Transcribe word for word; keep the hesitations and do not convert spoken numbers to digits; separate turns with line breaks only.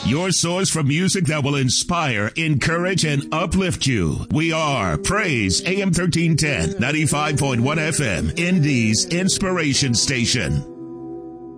your source for music that will inspire, encourage, and uplift you. We are Praise A M thirteen ten, ninety-five point one F M, Indy's Inspiration Station.